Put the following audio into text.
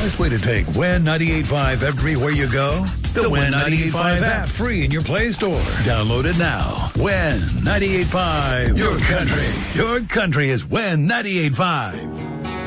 best way to take Win 98.5 everywhere you go? The Win 98.5 app, free in your Play Store. Download it now. Win 98.5, your country. Your country is Win 98.5.